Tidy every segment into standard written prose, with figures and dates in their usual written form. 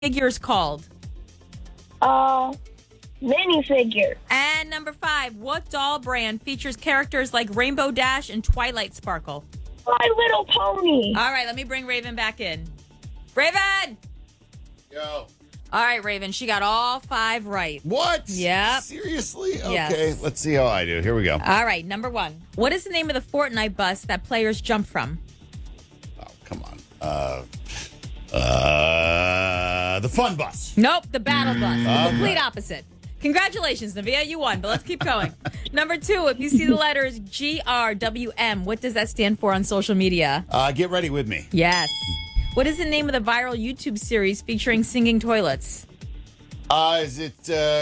figures called? Minifigure. And number 5, what doll brand features characters like Rainbow Dash and Twilight Sparkle? My Little Pony. All right, let me bring Raven back in. Raven! Yo. All right, Raven, she got all 5 right. What? Yep. Seriously? Okay, Yes. let's see how I do. Here we go. All right, number 1. What is the name of the Fortnite bus that players jump from? Oh, come on. The Fun Bus. Nope, the battle bus. The Okay. complete opposite. Congratulations, Navia, you won, but let's keep going. Number 2, if you see the letters GRWM, what does that stand for on social media? Get ready with me. Yes. What is the name of the viral YouTube series featuring singing toilets? Is it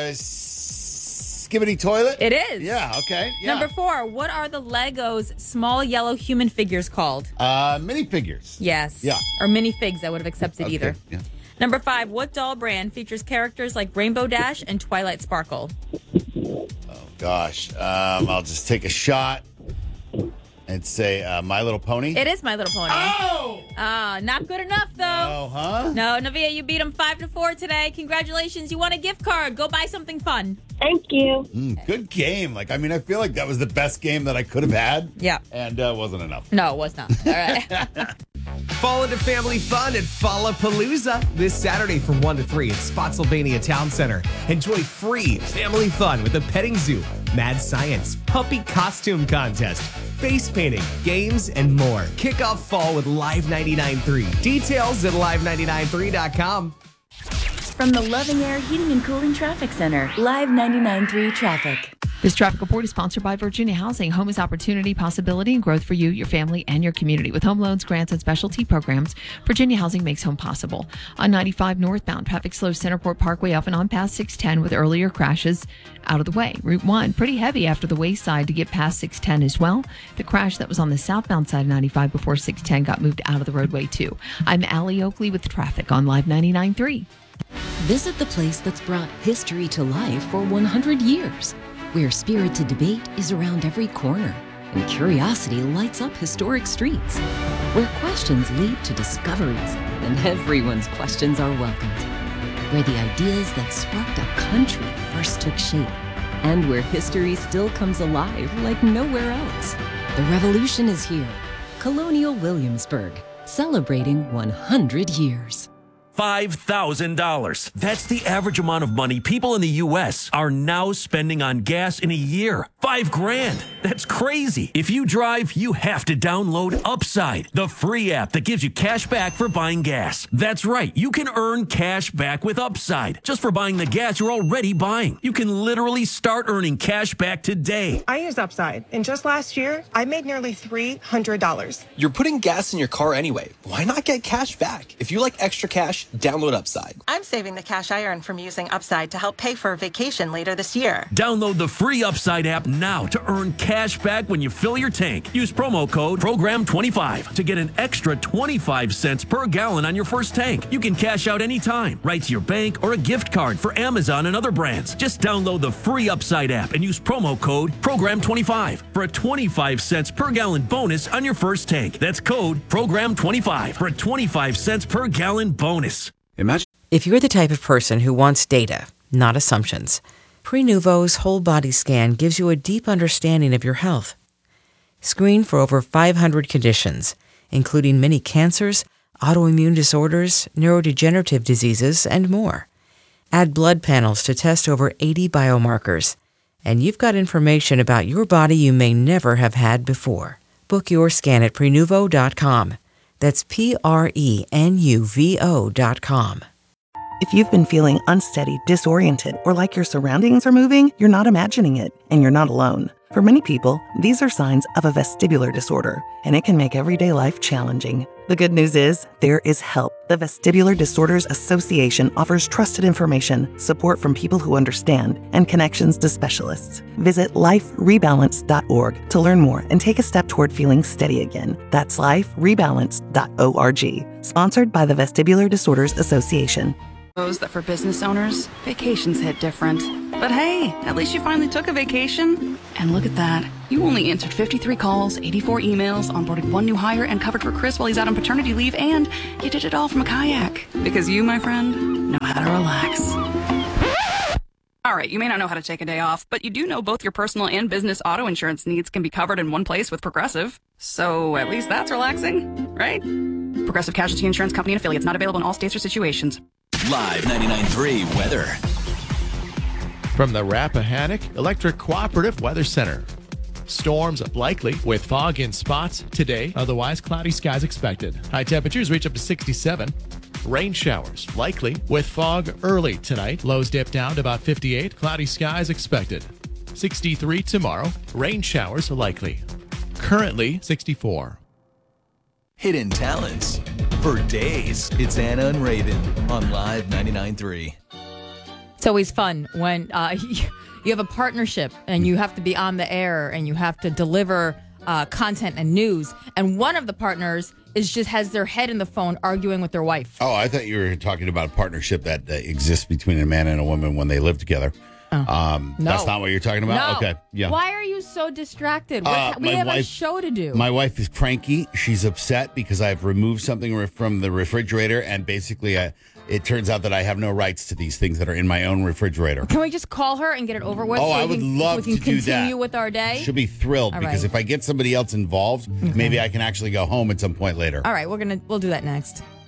Skibbity Toilet? It is. Yeah, okay. Yeah. Number 4, what are the Legos small yellow human figures called? Minifigures. Yes. Yeah. Or minifigs, I would have accepted Okay, either. yeah. Number 5, what doll brand features characters like Rainbow Dash and Twilight Sparkle? Oh, gosh. I'll just take a shot and say My Little Pony. It is My Little Pony. Oh! Not good enough, though. Oh, huh? No, Navia, you beat him 5-4 today. Congratulations. You won a gift card. Go buy something fun. Thank you. Good game. I feel like that was the best game that I could have had. Yeah. And wasn't enough. No, it was not. All right. Fall into family fun at Fallapalooza this Saturday from 1 to 3 at Spotsylvania Town Center. Enjoy free family fun with a petting zoo, mad science, puppy costume contest, face painting, games, and more. Kick off fall with Live 99.3. Details at live993.com. From the Loving Air Heating and Cooling Traffic Center, Live 99.3 Traffic. This traffic report is sponsored by Virginia Housing. Home is opportunity, possibility, and growth for you, your family, and your community. With home loans, grants, and specialty programs, Virginia Housing makes home possible. On 95 northbound, traffic slows Centerport Parkway up and on past 610 with earlier crashes out of the way. Route 1, pretty heavy after the wayside to get past 610 as well. The crash that was on the southbound side of 95 before 610 got moved out of the roadway too. I'm Allie Oakley with traffic on Live 99.3. Visit the place that's brought history to life for 100 years, where spirited debate is around every corner and curiosity lights up historic streets, where questions lead to discoveries and everyone's questions are welcomed, where the ideas that sparked a country first took shape, and where history still comes alive like nowhere else. The revolution is here. Colonial Williamsburg, celebrating 100 years. $5,000. That's the average amount of money people in the U.S. are now spending on gas in a year. $5,000. That's crazy. If you drive, you have to download Upside, the free app that gives you cash back for buying gas. That's right. You can earn cash back with Upside just for buying the gas you're already buying. You can literally start earning cash back today. I use Upside, and just last year, I made nearly $300. You're putting gas in your car anyway. Why not get cash back? If you like extra cash, download Upside. I'm saving the cash I earn from using Upside to help pay for a vacation later this year. Download the free Upside app now to earn cash back when you fill your tank. Use promo code PROGRAM25 to get an extra 25 cents per gallon on your first tank. You can cash out anytime, right to your bank or a gift card for Amazon and other brands. Just download the free Upside app and use promo code PROGRAM25 for a 25 cents per gallon bonus on your first tank. That's code PROGRAM25 for a 25 cents per gallon bonus. Imagine if you're the type of person who wants data, not assumptions. Prenuvo's whole body scan gives you a deep understanding of your health. Screen for over 500 conditions, including many cancers, autoimmune disorders, neurodegenerative diseases, and more. Add blood panels to test over 80 biomarkers, and you've got information about your body you may never have had before. Book your scan at Prenuvo.com. That's Prenuvo.com. If you've been feeling unsteady, disoriented, or like your surroundings are moving, you're not imagining it, and you're not alone. For many people, these are signs of a vestibular disorder, and it can make everyday life challenging. The good news is, there is help. The Vestibular Disorders Association offers trusted information, support from people who understand, and connections to specialists. Visit liferebalance.org to learn more and take a step toward feeling steady again. That's liferebalance.org. Sponsored by the Vestibular Disorders Association. Knows that for business owners, vacations hit different. But hey, at least you finally took a vacation. And look at that. You only answered 53 calls, 84 emails, onboarded 1 new hire, and covered for Chris while he's out on paternity leave, and you did it all from a kayak. Because you, my friend, know how to relax. All right, you may not know how to take a day off, but you do know both your personal and business auto insurance needs can be covered in one place with Progressive. So at least that's relaxing, right? Progressive Casualty Insurance Company and affiliates, not available in all states or situations. Live 99.3 weather. From the Rappahannock Electric Cooperative Weather Center. Storms likely with fog in spots today. Otherwise, cloudy skies expected. High temperatures reach up to 67. Rain showers likely with fog early tonight. Lows dip down to about 58. Cloudy skies expected. 63 tomorrow. Rain showers likely. Currently 64. Hidden talents. For days, it's Anna and Raven on Live 99.3. It's always fun when you have a partnership and you have to be on the air and you have to deliver content and news. And one of the partners has their head in the phone arguing with their wife. Oh, I thought you were talking about a partnership that exists between a man and a woman when they live together. No. That's not what you're talking about? No. Okay. Yeah. Why are you so distracted? We have a show to do. My wife is cranky. She's upset because I've removed something from the refrigerator, and basically it turns out that I have no rights to these things that are in my own refrigerator. Can we just call her and get it over with? Oh, I would love to do that. We can continue with our day. She'll be thrilled because if I get somebody else involved, maybe I can actually go home at some point later. All right, we'll do that next.